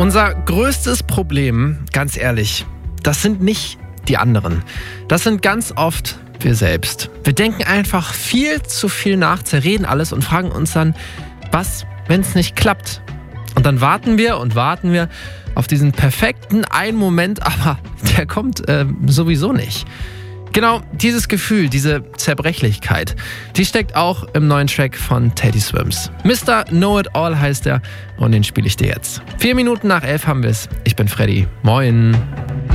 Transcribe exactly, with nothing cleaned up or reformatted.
Unser größtes Problem, ganz ehrlich, das sind nicht die anderen. Das sind ganz oft wir selbst. Wir denken einfach viel zu viel nach, zerreden alles und fragen uns dann, was, wenn es nicht klappt? Und dann warten wir und warten wir auf diesen perfekten einen Moment, aber der kommt äh, sowieso nicht. Genau dieses Gefühl, diese Zerbrechlichkeit, die steckt auch im neuen Track von Teddy Swims. Mister Know-It-All heißt er und den spiele ich dir jetzt. Vier Minuten nach elf haben wir es. Ich bin Freddy. Moin.